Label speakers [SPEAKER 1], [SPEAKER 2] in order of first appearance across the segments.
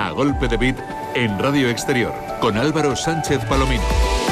[SPEAKER 1] A Golpe de Beat en Radio Exterior con Álvaro Sánchez Palomino.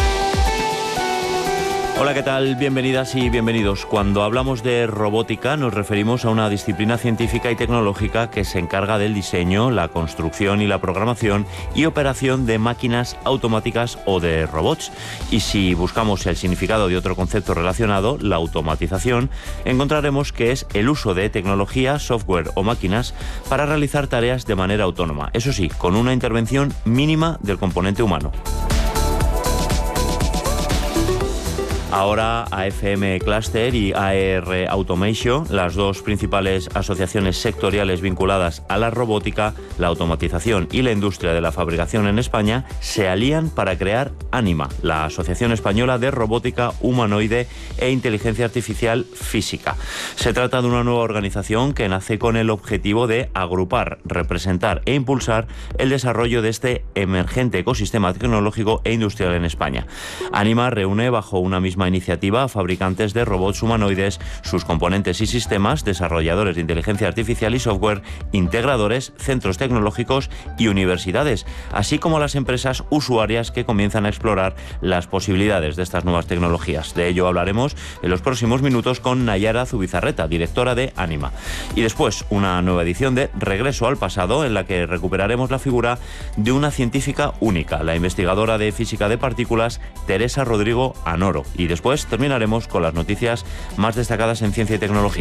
[SPEAKER 2] Hola, ¿qué tal? Bienvenidas y bienvenidos. Cuando hablamos de robótica nos referimos a una disciplina científica y tecnológica que se encarga del diseño, la construcción y la programación y operación de máquinas automáticas o de robots. Y si buscamos el significado de otro concepto relacionado, la automatización, encontraremos que es el uso de tecnología, software o máquinas para realizar tareas de manera autónoma. Eso sí, con una intervención mínima del componente humano. Ahora AFM Cluster y AR Automation, las dos principales asociaciones sectoriales vinculadas a la robótica, la automatización y la industria de la fabricación en España, se alían para crear Anima, la Asociación Española de Robótica Humanoide e Inteligencia Artificial Física. Se trata de una nueva organización que nace con el objetivo de agrupar, representar e impulsar el desarrollo de este emergente ecosistema tecnológico e industrial en España. Anima reúne bajo una misma iniciativa a fabricantes de robots humanoides, sus componentes y sistemas, desarrolladores de inteligencia artificial y software, integradores, centros tecnológicos y universidades, así como las empresas usuarias que comienzan a explorar las posibilidades de estas nuevas tecnologías. De ello hablaremos en los próximos minutos con Nayara Zubizarreta, directora de Anima. Y después, una nueva edición de Regreso al Pasado, en la que recuperaremos la figura de una científica única, la investigadora de física de partículas Teresa Rodrigo Anoro. Y después terminaremos con las noticias más destacadas en ciencia y tecnología.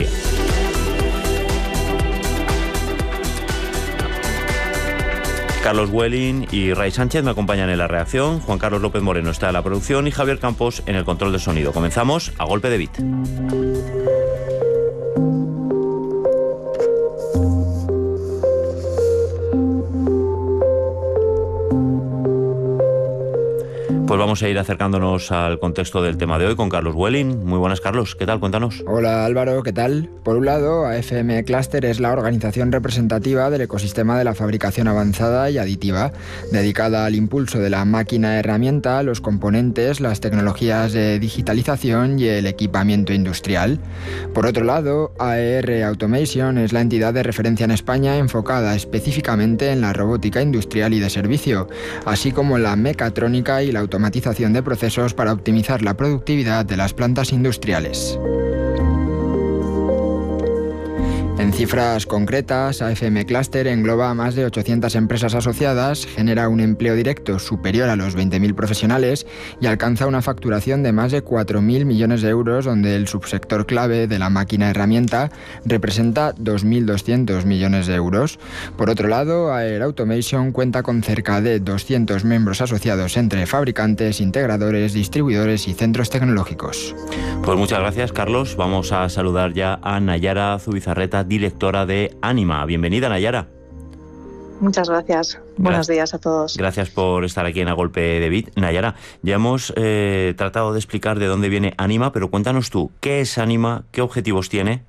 [SPEAKER 2] Carlos Welling y Ray Sánchez me acompañan en la redacción, Juan Carlos López Moreno está en la producción y Javier Campos en el control de sonido. Comenzamos a golpe de beat. Pues vamos a ir acercándonos al contexto del tema de hoy con Carlos Welling. Muy buenas, Carlos. ¿Qué tal? Cuéntanos.
[SPEAKER 3] Hola, Álvaro. ¿Qué tal? Por un lado, AFM Cluster es la organización representativa del ecosistema de la fabricación avanzada y aditiva, dedicada al impulso de la máquina-herramienta, los componentes, las tecnologías de digitalización y el equipamiento industrial. Por otro lado, AR Automation es la entidad de referencia en España enfocada específicamente en la robótica industrial y de servicio, así como en la mecatrónica y la automatización de procesos para optimizar la productividad de las plantas industriales. En cifras concretas, AFM Cluster engloba a más de 800 empresas asociadas, genera un empleo directo superior a los 20.000 profesionales y alcanza una facturación de más de 4.000 millones de euros, donde el subsector clave de la máquina-herramienta representa 2.200 millones de euros. Por otro lado, AR Automation cuenta con cerca de 200 miembros asociados entre fabricantes, integradores, distribuidores y centros tecnológicos.
[SPEAKER 2] Pues muchas gracias, Carlos. Vamos a saludar ya a Nayara Zubizarreta, directora de Anima. Bienvenida, Nayara.
[SPEAKER 4] Muchas gracias. Buenos días a todos.
[SPEAKER 2] Gracias por estar aquí en A Golpe de Beat. Nayara, ya hemos tratado de explicar de dónde viene Anima, pero cuéntanos tú, ¿qué es Anima? ¿Qué objetivos tiene?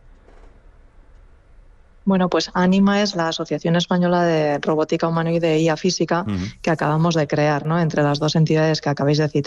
[SPEAKER 4] Bueno, pues Anima es la Asociación Española de Robótica Humanoide e IA Física que acabamos de crear, ¿no?, entre las dos entidades que acabáis de citar.